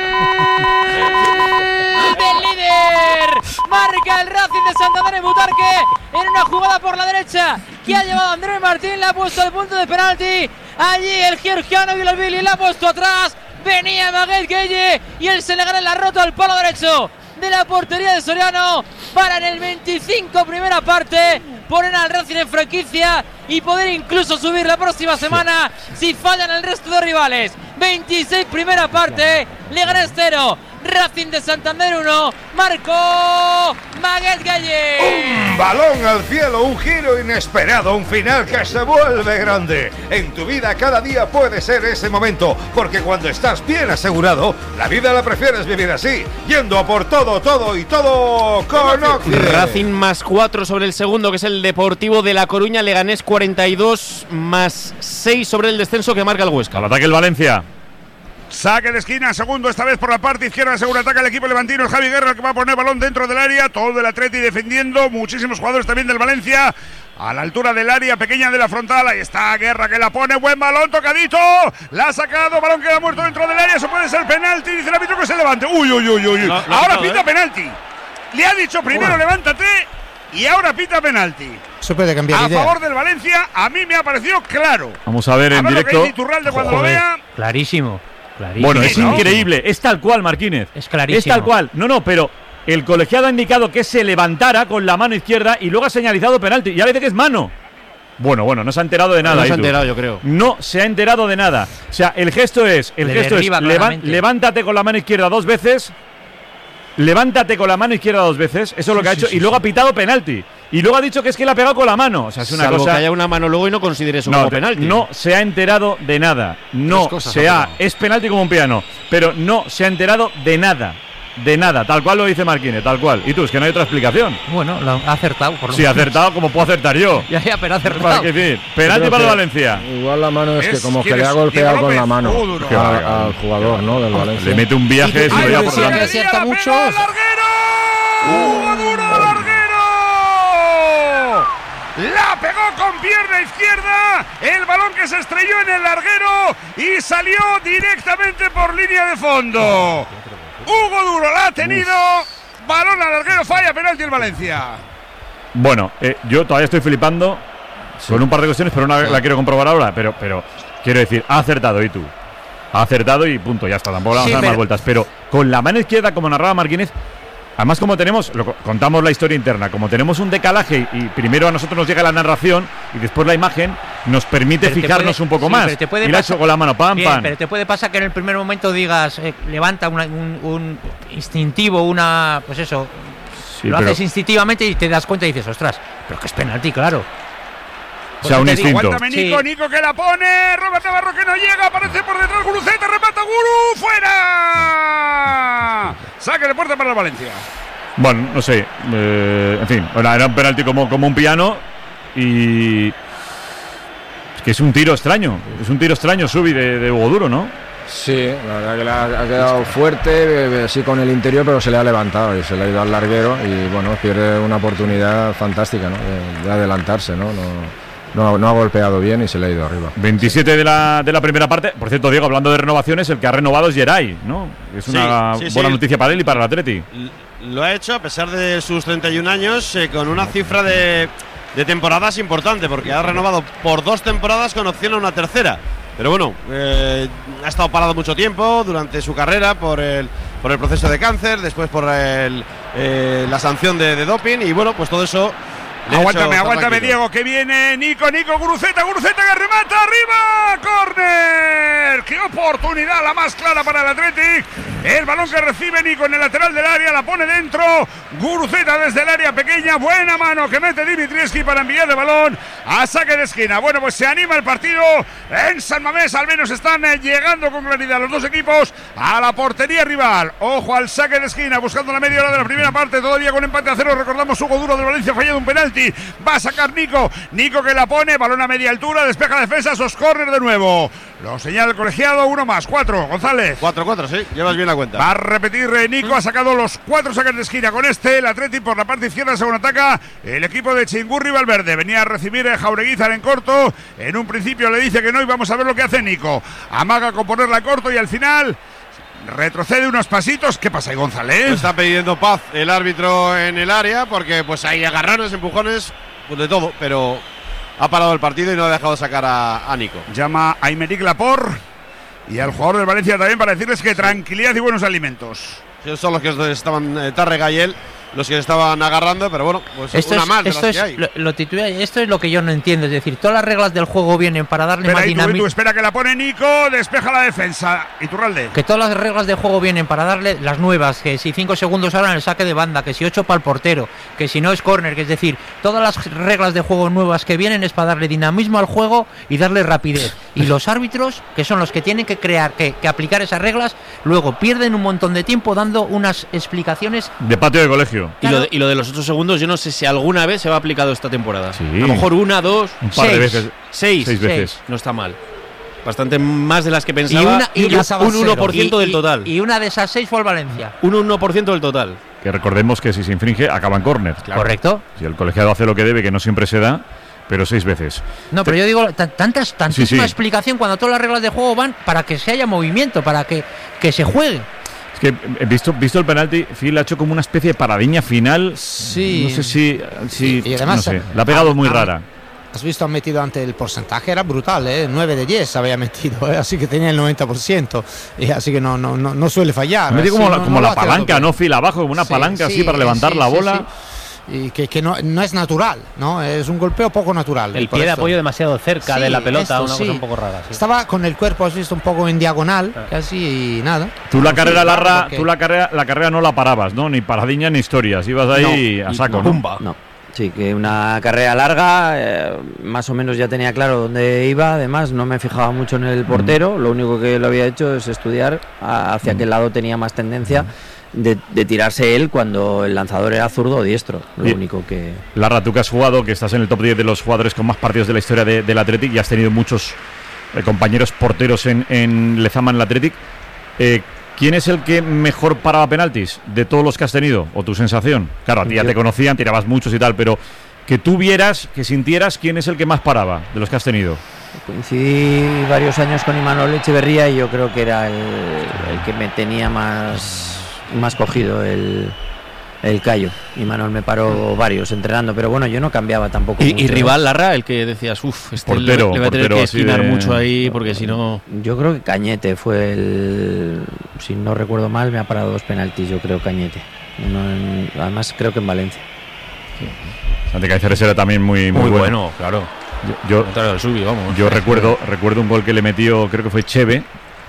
Del líder, marca el Racing de Santander en Butarque en una jugada por la derecha que ha llevado Andrés Martín, le ha puesto el punto de penalti. Allí el georgiano Villalbili le ha puesto atrás. Venía Maguette Gueye y el Senegal la ha roto al palo derecho de la portería de Soriano para en el veinticinco primera parte poner al Racing en franquicia y poder incluso subir la próxima semana si fallan el resto de rivales. veintiséis primera parte, Leganés cero, Racing de Santander uno, marcó Maguette Gueye. Un balón al cielo, un giro inesperado, un final que se vuelve grande. En tu vida cada día puede ser ese momento, porque cuando estás bien asegurado, la vida la prefieres vivir así, yendo a por todo, todo y todo con Occidente. Racing más cuatro sobre el segundo, que es el Deportivo de La Coruña. Leganés cuarenta y dos más seis sobre el descenso que marca el Huesca. Al ataque el Valencia. Saque de esquina, segundo esta vez por la parte izquierda, seguro ataca el equipo levantino, el Javi Guerra, el que va a poner balón dentro del área, todo el Atleti defendiendo, muchísimos jugadores también del Valencia, a la altura del área pequeña de la frontal, ahí está Guerra que la pone, buen balón, tocadito, la ha sacado, balón queda muerto dentro del área, eso puede ser penalti, dice el árbitro que se levante, uy, uy, uy, uy, Lo- lo ha ahora quitado, pita ¿eh? penalti, le ha dicho primero Bueno. levántate y ahora pita penalti. Se puede cambiar A idea. favor del Valencia, a mí me ha parecido claro. Vamos a ver en A ver lo que directo. dice Iturralde cuando lo Joder, vea. Clarísimo. Clarísimo. Bueno, es Sí, ¿no? increíble. Es tal cual, Marquínez. Es clarísimo. Es tal cual. No, no, pero el colegiado ha indicado que se levantara con la mano izquierda y luego ha señalizado penalti. Y ahora dice que es mano. Bueno, bueno, no se ha enterado de nada. No se ha Itu. enterado, yo creo. No se ha enterado de nada. O sea, el gesto es, el Le gesto es, derriba leva- claramente. levántate con la mano izquierda dos veces. Levántate con la mano izquierda dos veces. Eso es lo que ha hecho. Y luego ha pitado penalti. Y luego ha dicho que es que le ha pegado con la mano. O sea, es una Salvo cosa. que haya una mano luego y no considere eso No, como te- penalti. no se ha enterado de nada. No Tres cosas se ha ha. pegado. Es penalti como un piano. Pero no se ha enterado de nada. de nada, tal cual lo dice Marquínez, tal cual. Y tú, es que no hay otra explicación. Bueno, lo ha acertado. Por lo sí, ha acertado como puedo acertar yo. ya, ya, pero ha acertado. Para que decir, penalti para el Valencia. Igual la mano es, Es que como que que le ha es golpeado con Diego la mano López. a- a- al jugador, ¿no? Del Valencia. Le mete un viaje, si lo lleva por Si delante. acierta mucho. ¡Hugo Duro al larguero! La pegó con pierna izquierda, el balón que se estrelló en el larguero y salió directamente por línea de fondo. Hugo Duro la ha tenido, balón al larguero, falla, penalti el Valencia. Bueno, eh, yo todavía estoy flipando con un par de cuestiones, pero una la quiero comprobar ahora. Pero, pero quiero decir, ha acertado y tú. Ha acertado y punto, ya está. Tampoco le vamos Sí, a dar pero- más vueltas. Pero con la mano izquierda, como narraba Marquínez, además, como tenemos, lo, contamos la historia interna, como tenemos un decalaje y primero a nosotros nos llega la narración y después la imagen, nos permite Pero te fijarnos puede- un poco sí, más. pero te puede Y la ha pasar- hecho con la mano, pam, Bien, pam. pero te puede pasar que en el primer momento digas, eh, levanta una- un, un instintivo, una. Pues eso. Sí, lo pero- haces instintivamente y te das cuenta y dices, ostras, pero que es penalti, claro. O sea, un Por eso te digo, instinto. Aguántame Nico, Sí. Nico que la pone, Robert Navarro que no llega, aparece por detrás Guruceta, remata Guru, fuera. Saque de puerta para el Valencia. Bueno, no sé. eh, en fin, bueno, era un penalti como, como un piano y. Es que es un tiro extraño. Es un tiro extraño, Subi, de, de Hugo Duro, ¿no? Sí, la verdad que le ha, ha quedado fuerte, eh, sí con el interior, pero se le ha levantado y se le ha ido al larguero y bueno, pierde una oportunidad fantástica, ¿no? de, de adelantarse, ¿no? No, no, no ha golpeado bien y se le ha ido arriba. veintisiete de la, de la primera parte. Por cierto, Diego, hablando de renovaciones, el que ha renovado es Geray, ¿no? Es Sí, una sí, buena sí. noticia para él y para el Atleti. Lo ha hecho a pesar de sus treinta y un años, eh, con una cifra de, de temporadas importante, porque ha renovado por dos temporadas con opción a una tercera. Pero bueno, eh, ha estado parado mucho tiempo durante su carrera por el, por el proceso de cáncer, después por el, eh, la sanción de, de doping y bueno, pues todo eso. le ha hecho Aguántame, estar aguántame, tranquilo. Diego, que viene Nico, Nico, Guruceta, Guruceta que remata arriba, córner, qué oportunidad la más clara para el Athletic, el balón que recibe Nico en el lateral del área, la pone dentro, Guruceta desde el área pequeña, buena mano que mete Dimitrievski para enviar el balón a saque de esquina. Bueno, pues se anima el partido en San Mamés, al menos están eh, llegando con claridad los dos equipos a la portería rival. Ojo al saque de esquina, buscando la media hora de la primera parte, todavía con empate a cero. Recordamos, Hugo Duro del Valencia ha fallado un penalti. Va a sacar Nico. Nico que la pone, balón a media altura, despeja defensa, sos córner de nuevo. Lo señala el colegiado, uno más, cuatro. González. cuatro cuatro, sí, llevas bien la cuenta. Va a repetir eh, Nico, ha sacado los cuatro saques de esquina con este. El Atleti por la parte izquierda, según ataca el equipo de Chingurri Valverde. Venía a recibir el Jaureguizar en corto. En un principio le dice que no y vamos a ver lo que hace Nico. Amaga con ponerla corto y al final retrocede unos pasitos. ¿Qué pasa ahí, González? Está pidiendo paz el árbitro en el área porque pues hay agarrones, empujones, pues de todo, pero ha parado el partido y no ha dejado sacar a, a Nico. Llama a Aymeric Laporte y al jugador del Valencia también para decirles que tranquilidad y buenos alimentos. Son los que estaban, eh, Tárrega y él, los que se estaban agarrando, pero bueno, pues Esto una es, más de esto las es que hay. lo, lo titula- esto es lo que yo no entiendo. Es decir, todas las reglas del juego vienen para darle Espera, más ahí tú, dinamismo. tú, espera que la pone Nico, despeja la defensa. Iturralde. Que todas las reglas de juego vienen para darle las nuevas, que si cinco segundos ahora en el saque de banda, que si ocho para el portero, que si no es córner, que es decir, todas las reglas de juego nuevas que vienen es para darle dinamismo al juego y darle rapidez. Y los árbitros, que son los que tienen que crear, que, que aplicar esas reglas, luego pierden un montón de tiempo dando unas explicaciones. De patio de colegio. Y lo de, y lo de los ocho segundos, yo no sé si alguna vez se va aplicado esta temporada. Sí. A lo mejor una, dos, Un par de seis. veces. Seis. Seis veces. No está mal. Bastante más de las que Y pensaba. una, y un, una- un uno por ciento y- del total. Y una de esas seis fue al Valencia. Un uno por ciento del total. Que recordemos que si se infringe, acaba en córner. Correcto. Si el colegiado hace lo que debe, que no siempre se da, pero seis veces. No, pero yo digo, ta- tantas, tantísima Sí, sí. explicación cuando todas las reglas de juego van para que se haya movimiento, para que, que se juegue. Es que he visto, visto el penalti, Phil ha hecho como una especie de paradiña final. Sí. No sé si. si Y además, no sé, la ha pegado muy ah, rara. Has visto, han metido ante el porcentaje, era brutal, ¿eh? nueve de diez había metido, ¿eh? Así que tenía el noventa por ciento, y así que no, no, no, no suele fallar. Ha metido así como la, no- como no lo la ha quedado palanca, bien. ¿no? Phil abajo, como una Sí, palanca sí, así para levantar sí, la sí, bola. sí. Y que, que no, no es natural, ¿no? Es un golpeo poco natural. El y por pie de esto- apoyo demasiado cerca Sí, de la pelota, esto una sí. cosa un poco rara. sí. Estaba con el cuerpo, has visto, un poco en diagonal, casi y nada. Tú la No, carrera sí, claro, larga, porque- tú la carrera, la carrera no la parabas, ¿no? Ni paradiña ni historias. Ibas ahí No, a saco, ¿no? pumba. No. Sí, que una carrera larga, eh, más o menos ya tenía claro dónde iba, además no me fijaba mucho en el portero, lo único que lo había hecho es estudiar a- hacia qué lado tenía más tendencia de, de tirarse él cuando el lanzador era zurdo o diestro. Lo y, único que... Larra, tú que has jugado, que estás en el top diez de los jugadores con más partidos de la historia de, del Athletic y has tenido muchos eh, compañeros porteros en, en Lezama, en el Athletic. Eh, ¿Quién es el que mejor paraba penaltis de todos los que has tenido? ¿O tu sensación? Claro, a ti ya te conocían, tirabas muchos y tal, pero que tú vieras, que sintieras quién es el que más paraba de los que has tenido. Coincidí varios años con Imanol Echeverría y yo creo que era el, el que me tenía más, más cogido el, el callo. Imanol me paró varios entrenando, pero bueno, yo no cambiaba tampoco. ¿Y, mucho. y rival, Larra, el que decías, uff, este portero, le, le va a tener que esquinar de... mucho ahí porque si no... Yo creo que Cañete fue el... Si no recuerdo mal, me ha parado dos penaltis, yo creo, Cañete. Uno en, además, creo que en Valencia. Sí. Santi Caiceres era también muy, muy, muy bueno. bueno, claro. Yo, yo, Subi, vamos. yo recuerdo, recuerdo un gol que le metió, creo que fue Cheve,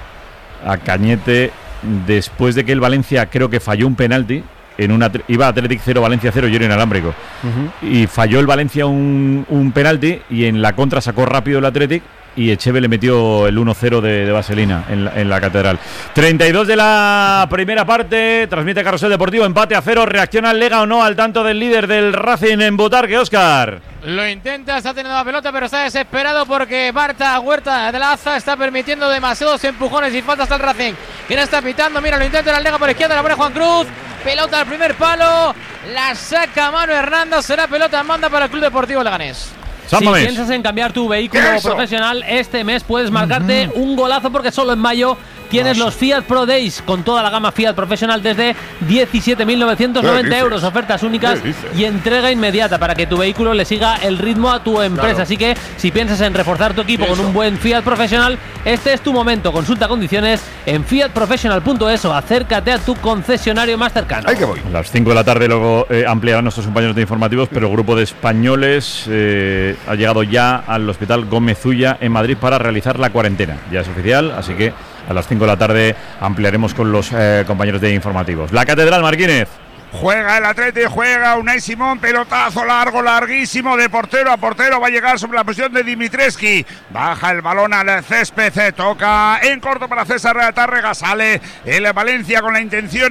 a Cañete, después de que el Valencia creo que falló un penalti. En una, iba a Athletic cero, Valencia cero, yo era inalámbrico. Uh-huh. Y falló el Valencia un, un penalti y en la contra sacó rápido el Athletic y Echeve le metió el uno cero de, de Vaselina en la, en la Catedral. treinta y dos de la primera parte, transmite Carrusel Deportivo, empate a cero, reacciona el Lega o no al tanto del líder del Racing en Butarque, Óscar. Lo intenta, está teniendo la pelota, pero está desesperado porque Marta Huerta de la Aza está permitiendo demasiados empujones y faltas al Racing. ¿Quién está pitando? Mira, lo intenta el Lega por izquierda, la pone Juan Cruz. Pelota al primer palo, la saca Manu Hernández, será pelota en banda para el Club Deportivo Leganés. Si piensas en cambiar tu vehículo profesional, este mes puedes marcarte uh-huh. un golazo porque solo en mayo tienes los Fiat Pro Days con toda la gama Fiat profesional desde diecisiete mil novecientos noventa euros, ofertas únicas y entrega inmediata para que tu vehículo le siga el ritmo a tu empresa. Claro. Así que si piensas en reforzar tu equipo Eso. con un buen Fiat profesional, este es tu momento. Consulta condiciones en fiat professional punto es o acércate a tu concesionario más cercano. Ahí que voy. A las cinco de la tarde luego eh, ampliarán nuestros compañeros de informativos, pero el grupo de españoles eh, ha llegado ya al Hospital Gómez Ulla en Madrid para realizar la cuarentena. Ya es oficial, así que a las cinco de la tarde ampliaremos con los eh, compañeros de informativos. La Catedral, Marquínez. Juega el Atlético, juega Unai Simón, pelotazo largo, larguísimo, de portero a portero, va a llegar sobre la posición de Dimitrescu, baja el balón al césped, toca en corto para César Tárrega, sale el Valencia con la intención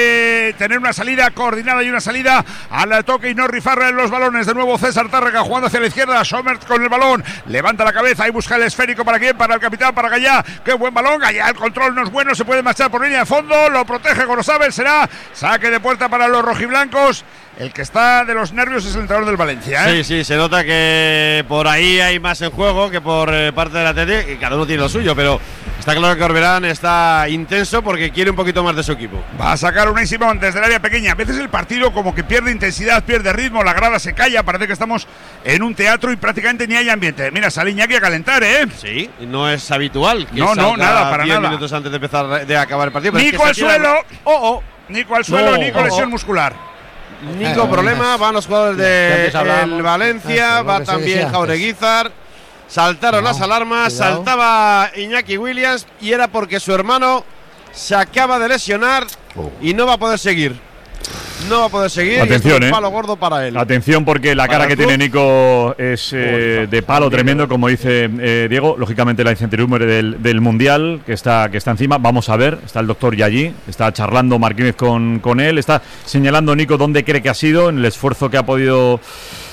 de tener una salida coordinada y una salida al toque y no rifar los balones. De nuevo César Tárrega jugando hacia la izquierda, Sommer con el balón, levanta la cabeza y busca el esférico. ¿Para quién? Para el capitán, para Gallá, qué buen balón, Gallá, el control no es bueno, se puede marchar por línea de fondo, lo protege Gorosabel, será saque de puerta para Para los rojiblancos. El que está de los nervios es el entrenador del Valencia, ¿eh? Sí, sí, se nota que por ahí hay más en juego que por eh, parte del Atlético, y cada uno tiene lo suyo, pero está claro que Corberán está intenso porque quiere un poquito más de su equipo. Va a sacar Unai Simón desde el área pequeña. A veces el partido como que pierde intensidad, pierde ritmo, la grada se calla, parece que estamos en un teatro y prácticamente ni hay ambiente. Mira, sale Iñaki a calentar, ¿eh? Sí, no es habitual que no, no, nada, para diez nada. minutos antes de empezar de acabar el partido. Nico al suelo. Oh, oh. Nico al suelo, no, Nico oh, lesión oh. muscular. Nico, eh, problema, van los jugadores de el Valencia, va también Jaureguizar. Saltaron no, las alarmas, cuidado. Saltaba Iñaki Williams y era porque su hermano se acaba de lesionar oh. y no va a poder seguir. No va a poder seguir. Atención, y es un eh. palo gordo para él. Atención porque la para cara que tiene Nico es eh, de palo tremendo, como dice eh, Diego. Lógicamente la incertidumbre del, del Mundial que está, que está encima. Vamos a ver, está el doctor ya allí, está charlando Marquínez con, con él, está señalando Nico dónde cree que ha sido, en el esfuerzo que ha podido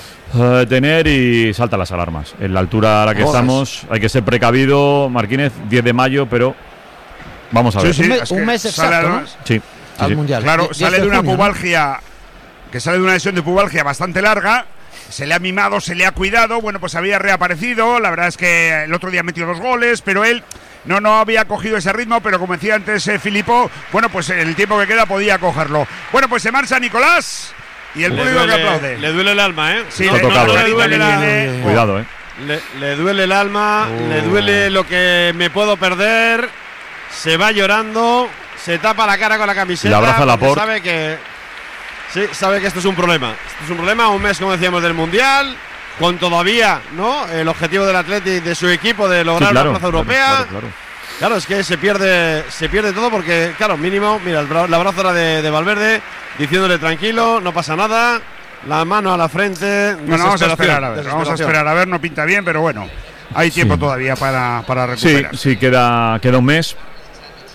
uh, tener y salta las alarmas. En la altura a la que Jodas. estamos hay que ser precavido, Marquínez, diez de mayo, pero vamos a ver. Sí, sí, un, es un mes exacto, ¿no? Sí. Al sí, mundial. Claro, y, sale y de una junio, pubalgia, ¿no? que sale de una lesión de pubalgia bastante larga. Se le ha mimado, se le ha cuidado. Bueno, pues había reaparecido. La verdad es que el otro día metió dos goles, pero él no, no había cogido ese ritmo. Pero como decía antes eh, Filippo, bueno, pues en el tiempo que queda podía cogerlo. Bueno, pues se marcha Nicolás y el público que aplaude. Le duele el alma, ¿eh? Sí, no, le, tocado, no, eh. le duele la, eh. Cuidado, ¿eh? Le, le duele el alma, oh. le duele lo que me puedo perder. Se va llorando. Se tapa la cara con la camiseta. Le abraza la por. Sabe que sí, sabe que esto es un problema. Esto es un problema, un mes, como decíamos, del Mundial, con todavía, ¿no? El objetivo del Athletic, de su equipo, de lograr sí, claro, una plaza claro, europea. Claro, claro. Claro, es que se pierde, se pierde todo porque, claro, mínimo, mira, el, el abrazo era de, de Valverde, diciéndole tranquilo, no pasa nada, la mano a la frente. Bueno, vamos a esperar a ver, vamos a esperar a ver, no pinta bien, pero bueno, hay tiempo sí. todavía para, para recuperar. Sí, sí, queda, queda un mes.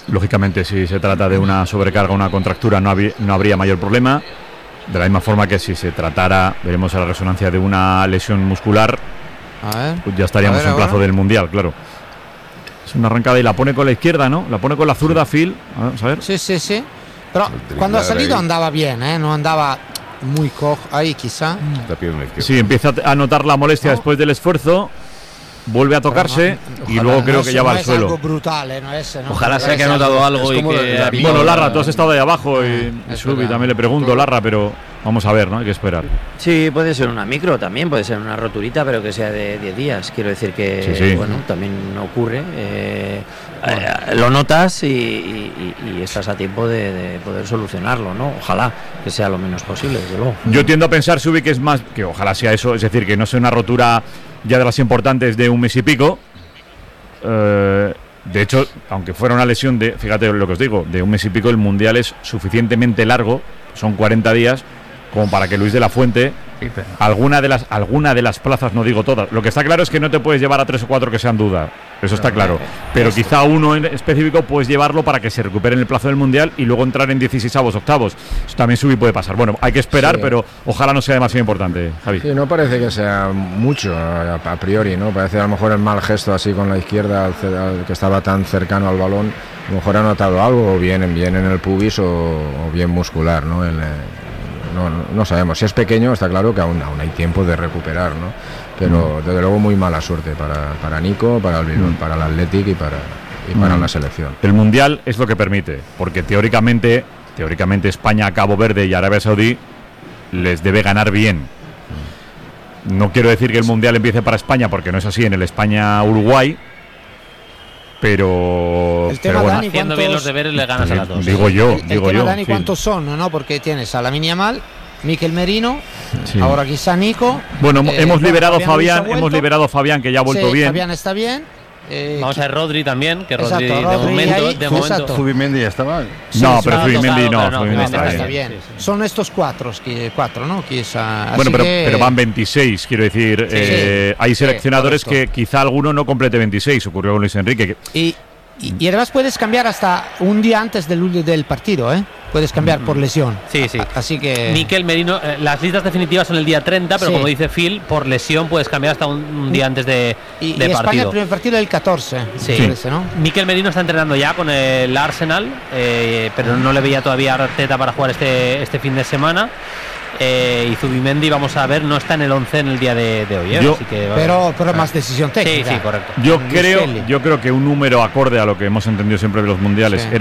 Lógicamente, si se trata de una sobrecarga, una contractura, no, habría, no habría mayor problema. De la misma forma que si se tratara, veremos a la resonancia de una lesión muscular, a ver, pues ya estaríamos a ver, en plazo ahora. del Mundial, claro. Es una arrancada y la pone con la izquierda, ¿no? La pone con la zurda, Phil. Vamos a ver. Sí, sí, sí. Pero cuando ha salido andaba bien, ¿eh? No andaba muy cojo. Ahí quizá. Sí, empieza a notar la molestia después del esfuerzo. Vuelve a tocarse no, y luego no creo es, que ya no va al es suelo. Algo brutal, ¿eh? No es, no, Ojalá no sea es que ha notado algo y que la, bueno, Larra, tú has estado ahí abajo y, y Subi también le pregunto, Larra, pero vamos a ver, ¿no? Hay que esperar. Sí, puede ser una micro también, puede ser una roturita, pero que sea de diez días. Quiero decir que, sí, sí. bueno, también ocurre. Eh, eh, lo notas y, y, y estás a tiempo de, de poder solucionarlo, ¿no? Ojalá que sea lo menos posible, desde luego. Yo tiendo a pensar, Subi, que es más, que ojalá sea eso, es decir, que no sea una rotura ya de las importantes de un mes y pico. Uh, de hecho, aunque fuera una lesión de, fíjate lo que os digo, de un mes y pico, el Mundial es suficientemente largo, son cuarenta días, como para que Luis de la Fuente, alguna de las alguna de las plazas, no digo todas, lo que está claro es que no te puedes llevar a tres o cuatro que sean duda, eso está claro, pero quizá uno en específico puedes llevarlo para que se recupere en el plazo del Mundial y luego entrar en dieciseisavos, octavos. Eso también Subi puede pasar. Bueno, hay que esperar, sí. Pero ojalá no sea demasiado importante, Javi. Sí, no parece que sea mucho a, a priori, ¿no? Parece a lo mejor el mal gesto así con la izquierda, al, al, que estaba tan cercano al balón, a lo mejor ha notado algo, o bien, bien en el pubis o, o bien muscular, ¿no? El, No, no, no sabemos, si es pequeño está claro que aún, aún hay tiempo de recuperar, ¿no? Pero mm. desde luego muy mala suerte para, para Nico, para el Bilbao, mm. para el Athletic y para, y para mm. la selección. El Mundial es lo que permite, porque teóricamente, teóricamente España, Cabo Verde y Arabia Saudí les debe ganar bien. No quiero decir que el Mundial empiece para España, porque no es así en el España-Uruguay, pero, el tema, pero bueno, Dani, haciendo bien los deberes le ganas a las dos. Digo yo, el, digo el tema, yo. Dani, sí. ¿cuántos son? ¿No? Porque tienes a Lamine Yamal, Mikel Merino, sí. ahora quizá Nico. Bueno, eh, hemos liberado a Fabián, Fabián hemos liberado a Fabián que ya ha vuelto sí, bien. Fabián está bien. Eh, Vamos a ver Rodri también, que Rodri, exacto, de Rodri momento, ahí, de momento. Zubimendi ya estaba. Sí, no, pero Zubimendi no, no, Zubimendi no, está, está bien. bien. Sí, sí. Son estos cuatro, cuatro, ¿no? Quizá, bueno, pero, que... pero van veintiséis, quiero decir. Sí, eh, hay seleccionadores sí, que quizá alguno no complete veintiséis. Ocurrió con Luis Enrique. Que... Y, y, y además puedes cambiar hasta un día antes del, del partido, ¿eh? Puedes cambiar por lesión. Sí, sí. Así que. Mikel Merino, eh, las listas definitivas son el día treinta, pero sí. Como dice Phil, por lesión puedes cambiar hasta un, un día antes de, y, de y partido. España el primer partido el catorce. Sí. sí. Parece, ¿no? Mikel Merino está entrenando ya con el Arsenal, eh, pero no le veía todavía a Arteta para jugar este, este fin de semana. Eh, y Zubimendi, vamos a ver, no está en el once en el día de, de hoy. ¿eh? Yo, Así que, pero, pero más decisión técnica. Sí, sí, correcto. Yo creo, yo creo que un número acorde a lo que hemos entendido siempre de los mundiales. Sí.